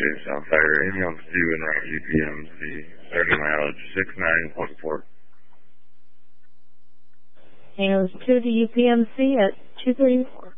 J Southfire, Amy on Steven Route UPMC, starting mileage 69.4. Hang on to the UPMC at 234.